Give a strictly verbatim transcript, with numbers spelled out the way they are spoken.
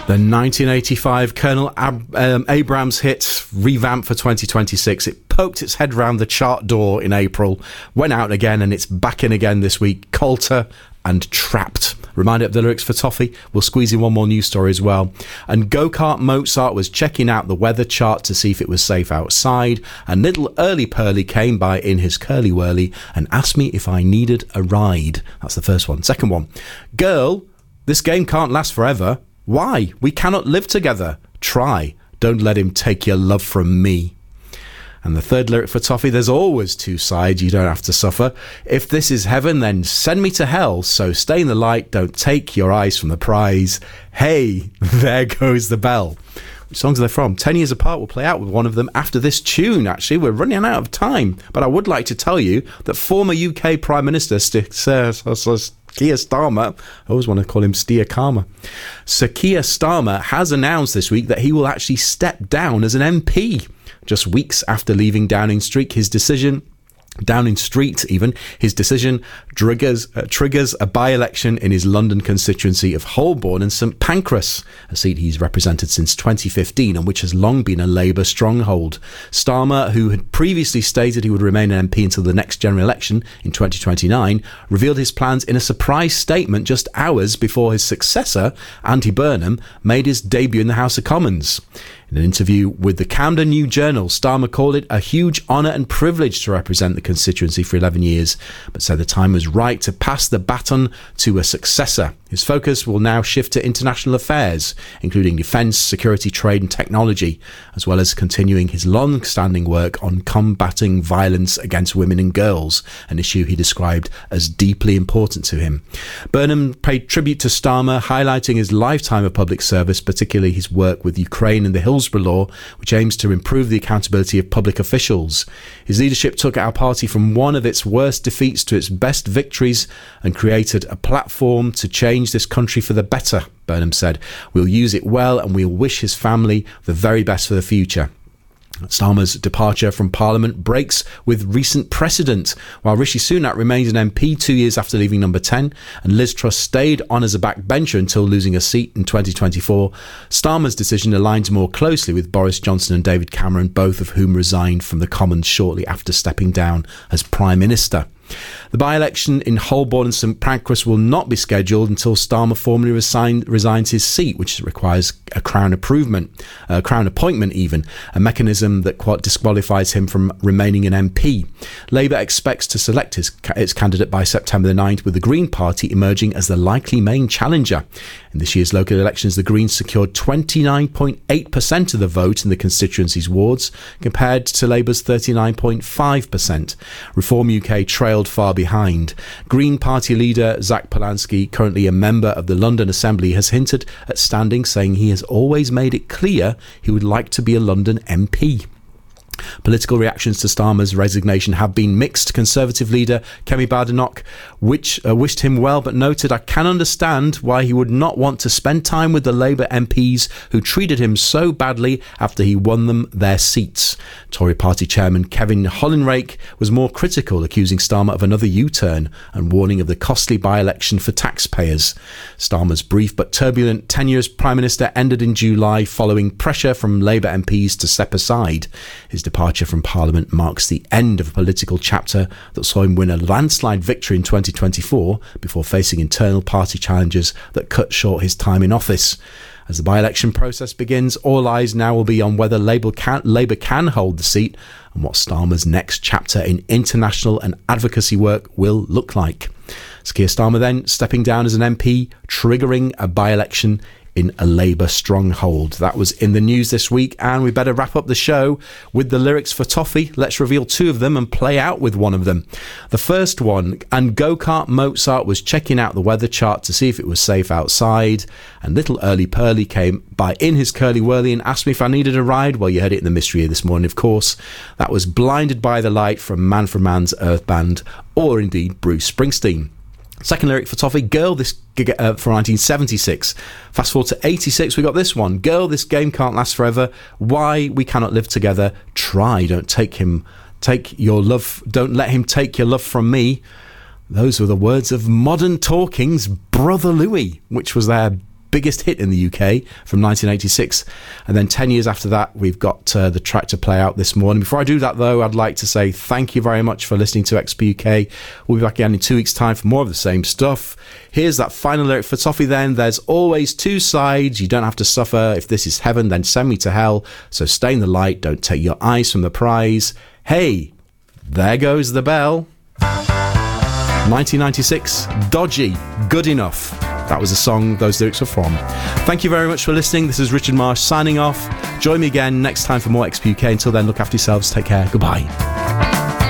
The nineteen eighty-five Colonel Ab- um, Abrams hit, revamped for twenty twenty-six. It poked its head round the chart door in April, went out again, and it's back in again this week. Coulter and Trapped. Reminder of the lyrics for Toffee. We'll squeeze in one more news story as well. And Go-Kart Mozart was checking out the weather chart to see if it was safe outside, and little Early Pearly came by in his curly whirly and asked me if I needed a ride. That's the first one. Second one. Girl, this game can't last forever. Why? We cannot live together. Try. Don't let him take your love from me. And the third lyric for Toffee, there's always two sides, you don't have to suffer. If this is heaven, then send me to hell. So stay in the light, don't take your eyes from the prize. Hey, there goes the bell. Which songs are they from? Ten years apart, we'll play out with one of them after this tune, actually. We're running out of time. But I would like to tell you that former U K Prime Minister St- Sir, Sir, Sir, Keir Starmer, I always want to call him Steer Karma. Sir Keir Starmer has announced this week that he will actually step down as an M P. Just weeks after leaving Downing Street, his decision... Downing Street, even, his decision triggers, uh, triggers a by-election in his London constituency of Holborn and St Pancras, a seat he's represented since twenty fifteen and which has long been a Labour stronghold. Starmer, who had previously stated he would remain an M P until the next general election in twenty twenty-nine, revealed his plans in a surprise statement just hours before his successor, Andy Burnham, made his debut in the House of Commons. In an interview with the Camden New Journal, Starmer called it a huge honour and privilege to represent the constituency for eleven years, but said the time was right to pass the baton to a successor. His focus will now shift to international affairs, including defence, security, trade and technology, as well as continuing his long-standing work on combating violence against women and girls, an issue he described as deeply important to him. Burnham paid tribute to Starmer, highlighting his lifetime of public service, particularly his work with Ukraine and the Hillsborough Law, which aims to improve the accountability of public officials. His leadership took our party from one of its worst defeats to its best victories and created a platform to change this country for the better, Burnham said. We'll use it well and we'll wish his family the very best for the future. Starmer's departure from Parliament breaks with recent precedent. While Rishi Sunak remains an M P two years after leaving Number ten and Liz Truss stayed on as a backbencher until losing a seat in twenty twenty-four, Starmer's decision aligns more closely with Boris Johnson and David Cameron, both of whom resigned from the Commons shortly after stepping down as Prime Minister. The by-election in Holborn and St Pancras will not be scheduled until Starmer formally resigned, resigns his seat, which requires a Crown approval, a Crown appointment even, a mechanism that disqualifies him from remaining an M P. Labour expects to select his, its candidate by September the ninth, with the Green Party emerging as the likely main challenger. In this year's local elections, the Greens secured twenty-nine point eight percent of the vote in the constituency's wards, compared to Labour's thirty-nine point five percent. Reform U K trailed far behind. Green Party leader Zach Polanski, currently a member of the London Assembly, has hinted at standing, saying he has always made it clear he would like to be a London M P. Political reactions to Starmer's resignation have been mixed. Conservative leader Kemi Badenoch which uh, wished him well, but noted, I can understand why he would not want to spend time with the Labour M Ps who treated him so badly after he won them their seats. Tory party chairman Kevin Hollinrake was more critical, accusing Starmer of another U-turn and warning of the costly by-election for taxpayers. Starmer's brief but turbulent tenure as Prime Minister ended in July following pressure from Labour M Ps to step aside. His departure from Parliament marks the end of a political chapter that saw him win a landslide victory in twenty twenty-four before facing internal party challenges that cut short his time in office. As the by-election process begins, all eyes now will be on whether Labour can, Labour can hold the seat and what Starmer's next chapter in international and advocacy work will look like. Keir Starmer then stepping down as an M P, triggering a by-election in a Labour stronghold. That was in the news this week, and we better wrap up the show with the lyrics for Toffee. Let's reveal two of them and play out with one of them. The first one, and Go-Kart Mozart was checking out the weather chart to see if it was safe outside, and little Early Pearly came by in his curly whirly and asked me if I needed a ride. Well, you heard it in the mystery this morning, of course. That was Blinded by the Light from Man from Man's Earth Band, or indeed Bruce Springsteen. Second lyric for Toffee, Girl, this uh, from nineteen seventy-six. Fast forward to eighty-six, we got this one. Girl, this game can't last forever. Why we cannot live together. Try, don't take him, take your love, don't let him take your love from me. Those were the words of Modern Talking's Brother Louie, which was their biggest hit in the U K from nineteen eighty-six. And then ten years after that, we've got uh, the track to play out this morning. Before I do that, though, I'd like to say thank you very much for listening to X P U K. We'll be back again in two weeks' time for more of the same stuff. Here's that final lyric for Toffee then. There's always two sides. You don't have to suffer. If this is heaven, then send me to hell. So stay in the light. Don't take your eyes from the prize. Hey, there goes the bell. nineteen ninety-six, Dodgy, Good Enough. That was the song those lyrics were from. Thank you very much for listening. This is Richard Marsh signing off. Join me again next time for more X P U K. Until then, look after yourselves. Take care. Goodbye.